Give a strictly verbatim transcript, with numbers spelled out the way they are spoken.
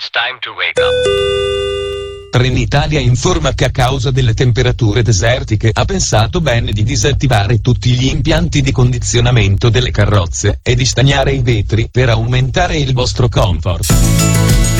It's time to wake up. Trenitalia informa che a causa delle temperature desertiche ha pensato bene di disattivare tutti gli impianti di condizionamento delle carrozze e di stagnare i vetri per aumentare il vostro comfort.